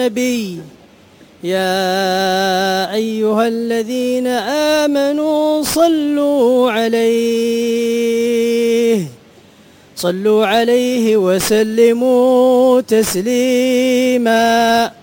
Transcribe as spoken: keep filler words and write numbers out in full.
النبي يا أيها الذين آمنوا صلوا عليه صلوا عليه وسلموا تسليما.